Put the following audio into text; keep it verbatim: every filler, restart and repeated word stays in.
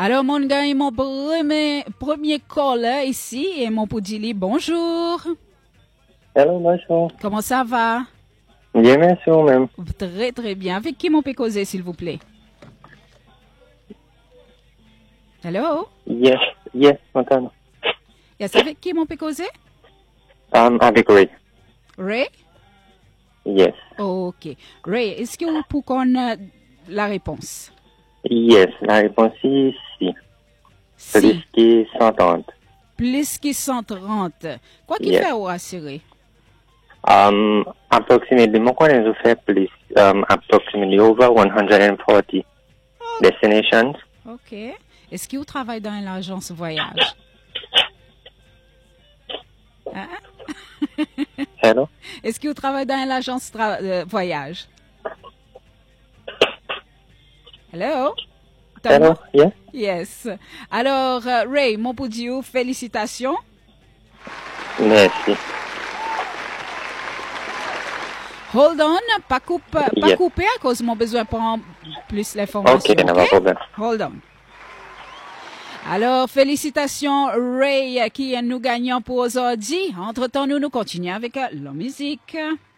Alors, mon gars, est mon premier, premier call là, ici et mon poudili, bonjour. Hello, bonjour. Comment ça va? Bien, merci vous-même. Très, très bien. Avec qui m'on peut causer, s'il vous plaît? Hello? Yes, yes, Montana. Yes, avec qui m'on peut causer? Um, avec Ray. Ray? Yes. Ok. Ray, est-ce que vous pouvez connaître la réponse? Yes, la réponse est si. Si. Plus que cent trente. Plus que cent trente. Quoi qui Yes. fait vous rassurer? Um, approximately, moi, quand je fais plus, um, approximately over one hundred forty destinations. Ok. Est-ce que vous travaillez dans l'agence voyage? Hein? Hello? Est-ce que vous travaillez dans l'agence tra- euh, voyage? Hello? Hello? Yes? Yes. Alors, euh, Ray, mon poudiou, félicitations. Merci. Hold on, pas, coupe, pas Yes. couper à cause de mon besoin pour en plus l'information. Ok, no problem. Hold on. Alors, félicitations, Ray, qui est nous gagnant pour aujourd'hui. Entre-temps, nous, nous continuons avec euh, la musique.